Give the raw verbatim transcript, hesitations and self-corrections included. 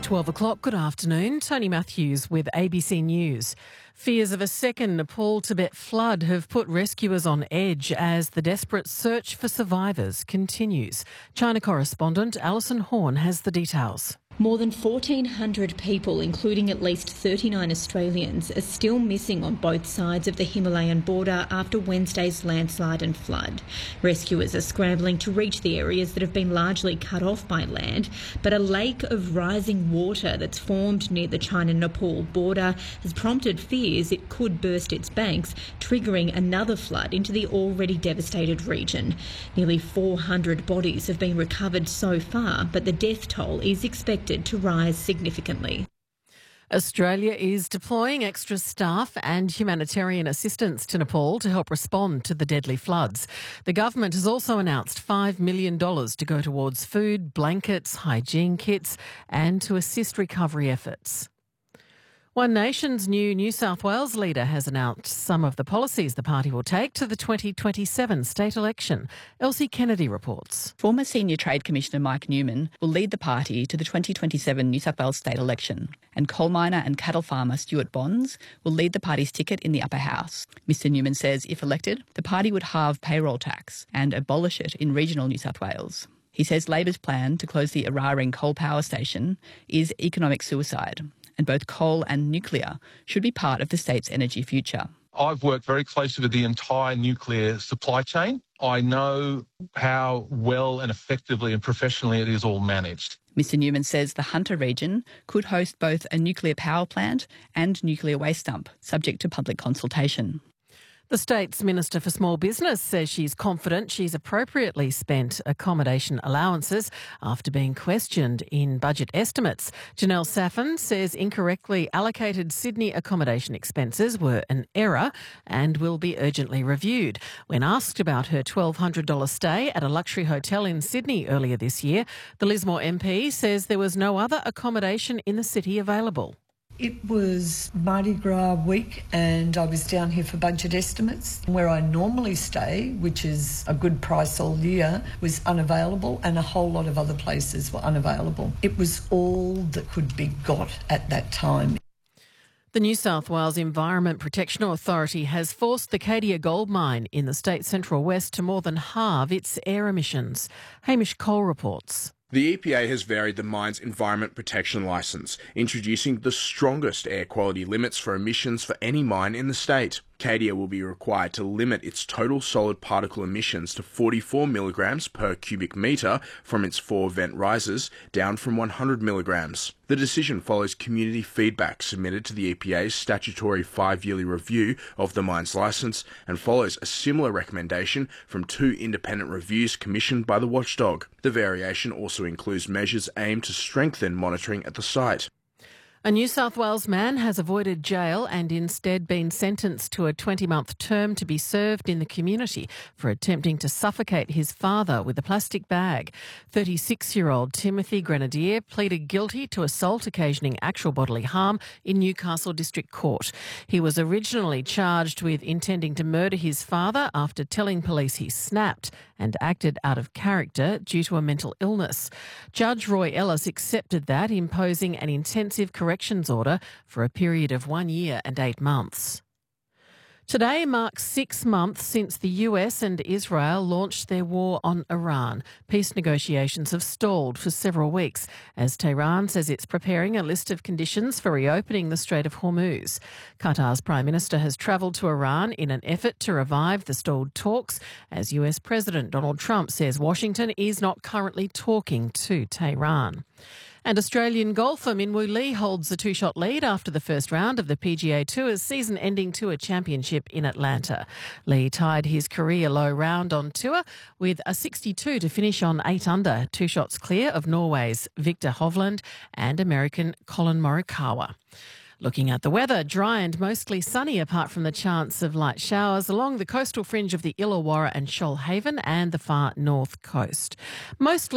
twelve o'clock, good afternoon. Tony Matthews with A B C News. Fears of a second Nepal-Tibet flood have put rescuers on edge as the desperate search for survivors continues. China correspondent Alison Horn has the details. More than fourteen hundred people, including at least thirty-nine Australians, are still missing on both sides of the Himalayan border after Wednesday's landslide and flood. Rescuers are scrambling to reach the areas that have been largely cut off by land, but a lake of rising water that's formed near the China-Nepal border has prompted fears it could burst its banks, triggering another flood into the already devastated region. Nearly four hundred bodies have been recovered so far, but the death toll is expected to rise significantly. Australia is deploying extra staff and humanitarian assistance to Nepal to help respond to the deadly floods. The government has also announced five million dollars to go towards food, blankets, hygiene kits and to assist recovery efforts. One Nation's new New South Wales leader has announced some of the policies the party will take to the twenty twenty-seven state election. Elsie Kennedy reports. Former Senior Trade Commissioner Mike Newman will lead the party to the twenty twenty-seven New South Wales state election, and coal miner and cattle farmer Stuart Bonds will lead the party's ticket in the upper house. Mister Newman says if elected, the party would halve payroll tax and abolish it in regional New South Wales. He says Labor's plan to close the Eraring coal power station is economic suicide, and both coal and nuclear should be part of the state's energy future. I've worked very closely with the entire nuclear supply chain. I know how well and effectively and professionally it is all managed. Mister Newman says the Hunter region could host both a nuclear power plant and nuclear waste dump, subject to public consultation. The state's Minister for Small Business says she's confident she's appropriately spent accommodation allowances after being questioned in budget estimates. Janelle Saffin says incorrectly allocated Sydney accommodation expenses were an error and will be urgently reviewed. When asked about her twelve hundred dollars stay at a luxury hotel in Sydney earlier this year, the Lismore M P says there was no other accommodation in the city available. It was Mardi Gras week and I was down here for budget estimates. Where I normally stay, which is a good price all year, was unavailable and a whole lot of other places were unavailable. It was all that could be got at that time. The New South Wales Environment Protection Authority has forced the Cadia gold mine in the state's central west to more than halve its air emissions. Hamish Cole reports. The E P A has varied the mine's Environment Protection Licence, introducing the strongest air quality limits for emissions for any mine in the state. Cadia will be required to limit its total solid particle emissions to forty-four milligrams per cubic metre from its four vent risers, down from one hundred milligrams. The decision follows community feedback submitted to the E P A's statutory five-yearly review of the mine's licence and follows a similar recommendation from two independent reviews commissioned by the watchdog. The variation also includes measures aimed to strengthen monitoring at the site. A New South Wales man has avoided jail and instead been sentenced to a twenty-month term to be served in the community for attempting to suffocate his father with a plastic bag. thirty-six-year-old Timothy Grenadier pleaded guilty to assault occasioning actual bodily harm in Newcastle District Court. He was originally charged with intending to murder his father after telling police he snapped and acted out of character due to a mental illness. Judge Roy Ellis accepted that, imposing an intensive corrections order for a period of one year and eight months. Today marks six months since the U S and Israel launched their war on Iran. Peace negotiations have stalled for several weeks as Tehran says it's preparing a list of conditions for reopening the Strait of Hormuz. Qatar's Prime Minister has travelled to Iran in an effort to revive the stalled talks, as U S President Donald Trump says Washington is not currently talking to Tehran. And Australian golfer Minwoo Lee holds a two-shot lead after the first round of the P G A Tour's season-ending Tour Championship in Atlanta. Lee tied his career low round on tour with a sixty-two to finish on eight under, two shots clear of Norway's Victor Hovland and American Colin Morikawa. Looking at the weather, dry and mostly sunny apart from the chance of light showers along the coastal fringe of the Illawarra and Shoalhaven and the far north coast. Mostly